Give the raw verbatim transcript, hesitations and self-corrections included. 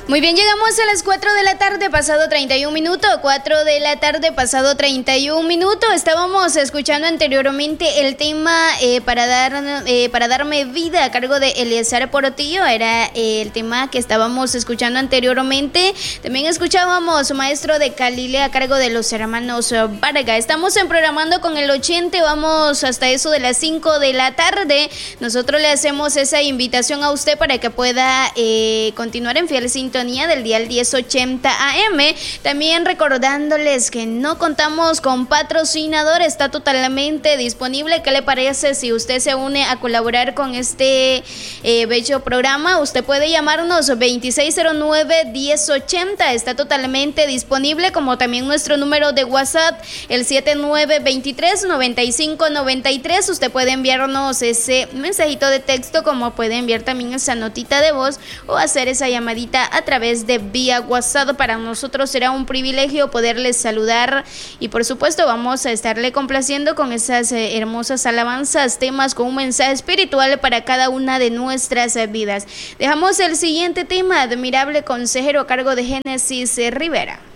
Muy bien, llegamos a las cuatro de la tarde, pasado treinta y un minutos, cuatro de la tarde, pasado treinta y un minutos. Estábamos escuchando anteriormente el tema eh, para dar eh, para darme vida a cargo de Eliezer Portillo, era eh, el tema que estábamos escuchando anteriormente. También escuchábamos Maestro de Calile a cargo de los hermanos Vargas. Estamos en Programando con el ochenta, vamos hasta eso de las cinco de la tarde. Nosotros le hacemos esa invitación a usted para que pueda eh, continuar en fiel sintonía del dial diez ochenta A M. También recordándoles que no contamos con patrocinador, está totalmente disponible. ¿Qué le parece si usted se une a colaborar con este eh, bello programa? Usted puede llamarnos veintiséis cero nueve, diez ochenta, está totalmente disponible, como también nuestro número de WhatsApp, el siete nueve veintitrés, noventa y cinco noventa y tres. Usted puede enviarnos ese mensajito de texto, como puede enviar también esa notita de voz o hacer esa llamadita a través de vía WhatsApp. Para nosotros será un privilegio poderles saludar y por supuesto vamos a estarle complaciendo con esas eh, hermosas alabanzas, temas con un mensaje espiritual para cada una de nuestras eh, vidas. Dejamos el siguiente tema, Admirable Consejero, a cargo de Génesis eh, Rivera.